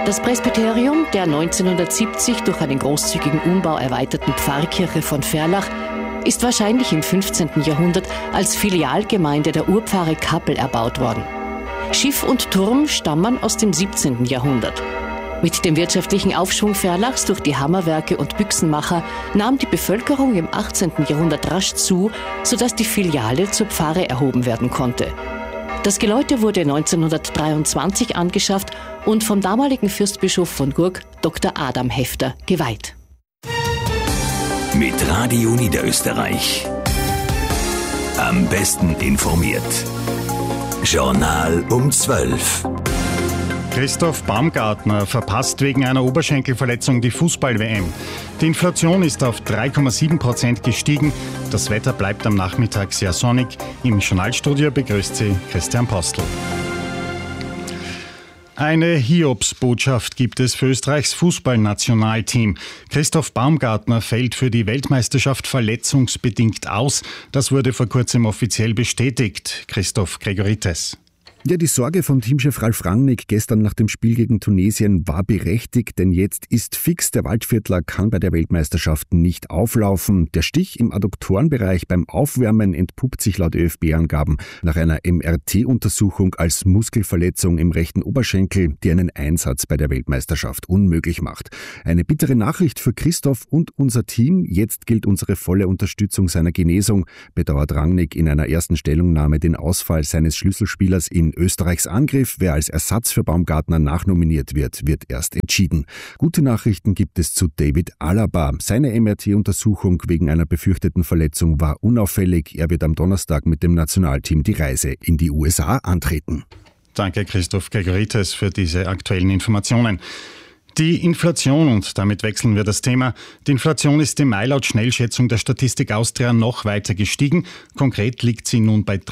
Das Presbyterium der 1970 durch einen großzügigen Umbau erweiterten Pfarrkirche von Verlach ist wahrscheinlich im 15. Jahrhundert als Filialgemeinde der Urpfarre Kappel erbaut worden. Schiff und Turm stammen aus dem 17. Jahrhundert. Mit dem wirtschaftlichen Aufschwung Verlachs durch die Hammerwerke und Büchsenmacher nahm die Bevölkerung im 18. Jahrhundert rasch zu, sodass die Filiale zur Pfarre erhoben werden konnte. Das Geläute wurde 1923 angeschafft und vom damaligen Fürstbischof von Gurk, Dr. Adam Hefter, geweiht. Mit Radio Niederösterreich. Am besten informiert. Journal um 12. Christoph Baumgartner verpasst wegen einer Oberschenkelverletzung die Fußball-WM. Die Inflation ist auf 3,7% gestiegen. Das Wetter bleibt am Nachmittag sehr sonnig. Im Journalstudio begrüßt Sie Christian Postl. Eine Hiobsbotschaft gibt es für Österreichs Fußballnationalteam. Christoph Baumgartner fällt für die Weltmeisterschaft verletzungsbedingt aus. Das wurde vor kurzem offiziell bestätigt. Christoph Gregorites. Ja, die Sorge von Teamchef Ralf Rangnick gestern nach dem Spiel gegen Tunesien war berechtigt, denn jetzt ist fix, der Waldviertler kann bei der Weltmeisterschaft nicht auflaufen. Der Stich im Adduktorenbereich beim Aufwärmen entpuppt sich laut ÖFB-Angaben nach einer MRT-Untersuchung als Muskelverletzung im rechten Oberschenkel, die einen Einsatz bei der Weltmeisterschaft unmöglich macht. Eine bittere Nachricht für Christoph und unser Team. Jetzt gilt unsere volle Unterstützung seiner Genesung, bedauert Rangnick in einer ersten Stellungnahme den Ausfall seines Schlüsselspielers in Österreichs Angriff. Wer als Ersatz für Baumgartner nachnominiert wird, wird erst entschieden. Gute Nachrichten gibt es zu David Alaba. Seine MRT-Untersuchung wegen einer befürchteten Verletzung war unauffällig. Er wird am Donnerstag mit dem Nationalteam die Reise in die USA antreten. Danke Christoph Gregorites für diese aktuellen Informationen. Die Inflation, und damit wechseln wir das Thema. Die Inflation ist im Mai laut Schnellschätzung der Statistik Austria noch weiter gestiegen. Konkret liegt sie nun bei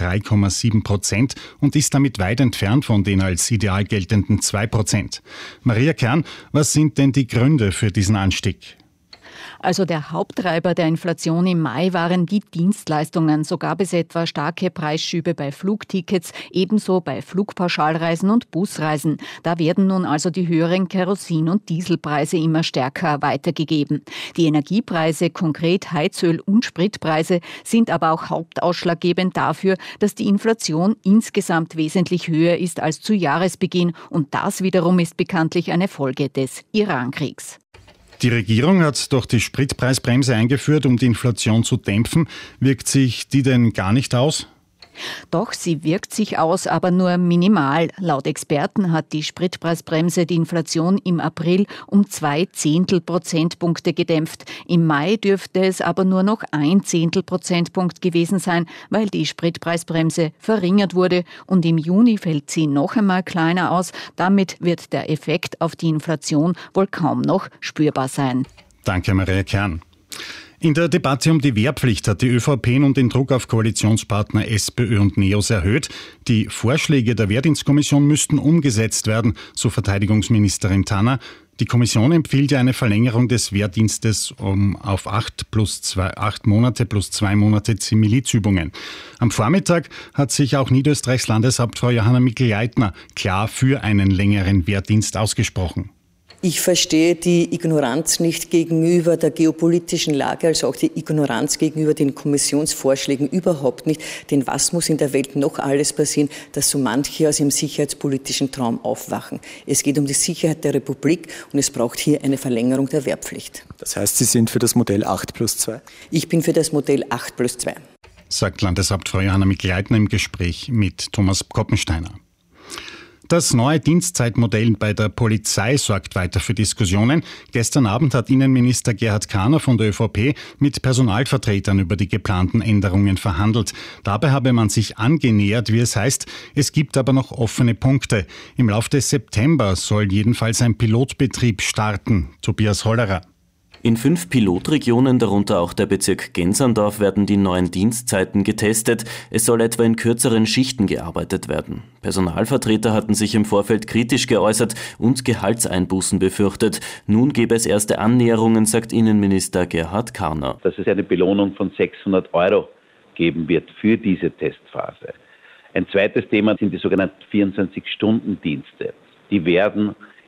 3,7% und ist damit weit entfernt von den als ideal geltenden 2%. Maria Kern, was sind denn die Gründe für diesen Anstieg? Also der Haupttreiber der Inflation im Mai waren die Dienstleistungen. So gab es etwa starke Preisschübe bei Flugtickets, ebenso bei Flugpauschalreisen und Busreisen. Da werden nun also die höheren Kerosin- und Dieselpreise immer stärker weitergegeben. Die Energiepreise, konkret Heizöl- und Spritpreise, sind aber auch hauptausschlaggebend dafür, dass die Inflation insgesamt wesentlich höher ist als zu Jahresbeginn. Und das wiederum ist bekanntlich eine Folge des Irankriegs. Die Regierung hat doch die Spritpreisbremse eingeführt, um die Inflation zu dämpfen. Wirkt sich die denn gar nicht aus? Doch, sie wirkt sich aus, aber nur minimal. Laut Experten hat die Spritpreisbremse die Inflation im April um 0,2 Prozentpunkte gedämpft. Im Mai dürfte es aber nur noch 0,1 Prozentpunkt gewesen sein, weil die Spritpreisbremse verringert wurde. Und im Juni fällt sie noch einmal kleiner aus. Damit wird der Effekt auf die Inflation wohl kaum noch spürbar sein. Danke, Maria Kern. In der Debatte um die Wehrpflicht hat die ÖVP nun den Druck auf Koalitionspartner SPÖ und NEOS erhöht. Die Vorschläge der Wehrdienstkommission müssten umgesetzt werden, so Verteidigungsministerin Tanner. Die Kommission empfiehlt ja eine Verlängerung des Wehrdienstes auf 8 Monate plus 2 Monate Milizübungen. Am Vormittag hat sich auch Niederösterreichs Landeshauptfrau Johanna Mikl-Leitner klar für einen längeren Wehrdienst ausgesprochen. Ich verstehe die Ignoranz nicht gegenüber der geopolitischen Lage, also auch die Ignoranz gegenüber den Kommissionsvorschlägen überhaupt nicht. Denn was muss in der Welt noch alles passieren, dass so manche aus ihrem sicherheitspolitischen Traum aufwachen? Es geht um die Sicherheit der Republik und es braucht hier eine Verlängerung der Wehrpflicht. Das heißt, Sie sind für das Modell 8+2? Ich bin für das Modell 8+2. Sagt Landeshauptfrau Johanna Mikl-Leitner im Gespräch mit Thomas Koppensteiner. Das neue Dienstzeitmodell bei der Polizei sorgt weiter für Diskussionen. Gestern Abend hat Innenminister Gerhard Kahner von der ÖVP mit Personalvertretern über die geplanten Änderungen verhandelt. Dabei habe man sich angenähert, wie es heißt. Es gibt aber noch offene Punkte. Im Laufe des September soll jedenfalls ein Pilotbetrieb starten. Tobias Hollerer. In 5 Pilotregionen, darunter auch der Bezirk Genserndorf, werden die neuen Dienstzeiten getestet. Es soll etwa in kürzeren Schichten gearbeitet werden. Personalvertreter hatten sich im Vorfeld kritisch geäußert und Gehaltseinbußen befürchtet. Nun gäbe es erste Annäherungen, sagt Innenminister Gerhard Kahner. Dass es eine Belohnung von 600 € geben wird für diese Testphase. Ein zweites Thema sind die sogenannten 24-Stunden-Dienste. Die werden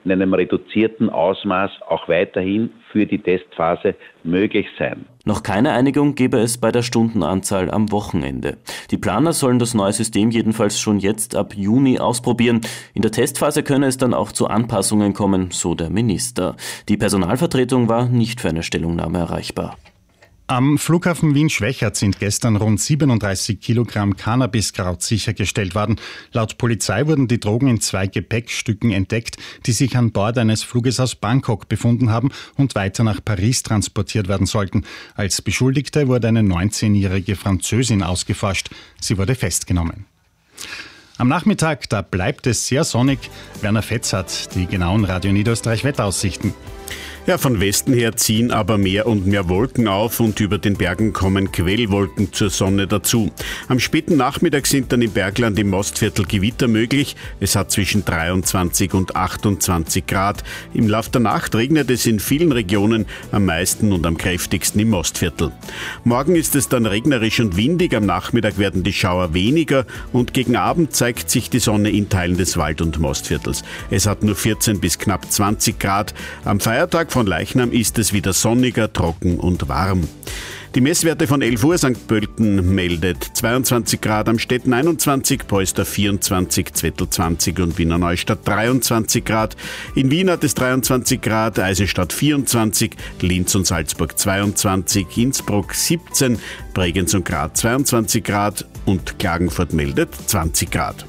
in einem reduzierten Ausmaß auch weiterhin für die Testphase möglich sein. Noch keine Einigung gebe es bei der Stundenanzahl am Wochenende. Die Planer sollen das neue System jedenfalls schon jetzt ab Juni ausprobieren. In der Testphase könne es dann auch zu Anpassungen kommen, so der Minister. Die Personalvertretung war nicht für eine Stellungnahme erreichbar. Am Flughafen Wien-Schwechat sind gestern rund 37 Kilogramm Cannabiskraut sichergestellt worden. Laut Polizei wurden die Drogen in 2 Gepäckstücken entdeckt, die sich an Bord eines Fluges aus Bangkok befunden haben und weiter nach Paris transportiert werden sollten. Als Beschuldigte wurde eine 19-jährige Französin ausgeforscht. Sie wurde festgenommen. Am Nachmittag, da bleibt es sehr sonnig. Werner Fetz hat die genauen Radio Niederösterreich Wetteraussichten. Ja, von Westen her ziehen aber mehr und mehr Wolken auf und über den Bergen kommen Quellwolken zur Sonne dazu. Am späten Nachmittag sind dann im Bergland im Mostviertel Gewitter möglich. Es hat zwischen 23 und 28 Grad. Im Lauf der Nacht regnet es in vielen Regionen, am meisten und am kräftigsten im Mostviertel. Morgen ist es dann regnerisch und windig, am Nachmittag werden die Schauer weniger und gegen Abend zeigt sich die Sonne in Teilen des Wald- und Mostviertels. Es hat nur 14 bis knapp 20 Grad. Am Feiertag von Leichnam ist es wieder sonniger, trocken und warm. Die Messwerte von 11 Uhr St. Pölten meldet 22 Grad, am Stetten 21, Polster 24, Zwettl 20 und Wiener Neustadt 23 Grad. In Wien hat es 23 Grad, Eisenstadt 24, Linz und Salzburg 22, Innsbruck 17, Bregenz und Graz 22 Grad und Klagenfurt meldet 20 Grad.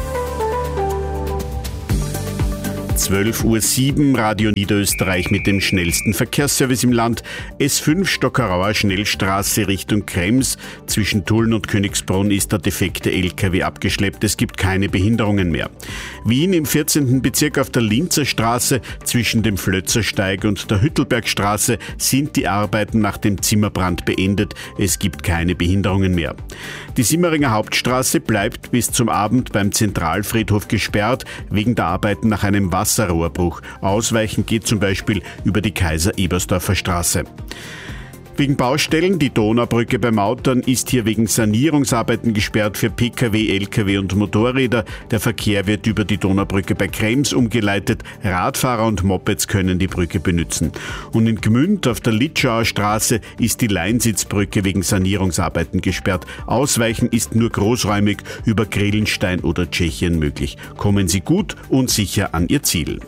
12:07 Uhr, Radio Niederösterreich mit dem schnellsten Verkehrsservice im Land. S5 Stockerauer Schnellstraße Richtung Krems. Zwischen Tulln und Königsbrunn ist der defekte LKW abgeschleppt. Es gibt keine Behinderungen mehr. Wien im 14. Bezirk auf der Linzer Straße zwischen dem Flötzersteig und der Hüttelbergstraße sind die Arbeiten nach dem Zimmerbrand beendet. Es gibt keine Behinderungen mehr. Die Simmeringer Hauptstraße bleibt bis zum Abend beim Zentralfriedhof gesperrt, wegen der Arbeiten nach einem Wasserrohrbruch. Ausweichen geht zum Beispiel über die Kaiser-Ebersdorfer Straße. Wegen Baustellen, die Donaubrücke bei Mautern ist hier wegen Sanierungsarbeiten gesperrt für Pkw, Lkw und Motorräder. Der Verkehr wird über die Donaubrücke bei Krems umgeleitet. Radfahrer und Mopeds können die Brücke benutzen. Und in Gmünd auf der Litschauer Straße ist die Leinsitzbrücke wegen Sanierungsarbeiten gesperrt. Ausweichen ist nur großräumig über Grillenstein oder Tschechien möglich. Kommen Sie gut und sicher an Ihr Ziel.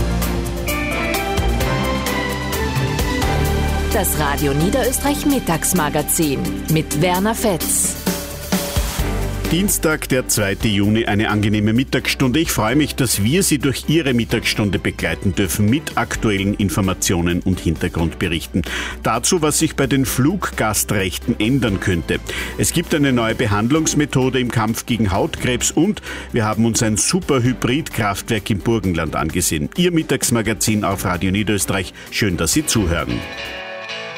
Das Radio Niederösterreich Mittagsmagazin mit Werner Fetz. Dienstag, der 2. Juni, eine angenehme Mittagsstunde. Ich freue mich, dass wir Sie durch Ihre Mittagsstunde begleiten dürfen mit aktuellen Informationen und Hintergrundberichten. Dazu, was sich bei den Fluggastrechten ändern könnte. Es gibt eine neue Behandlungsmethode im Kampf gegen Hautkrebs und wir haben uns ein Superhybrid-Kraftwerk im Burgenland angesehen. Ihr Mittagsmagazin auf Radio Niederösterreich. Schön, dass Sie zuhören.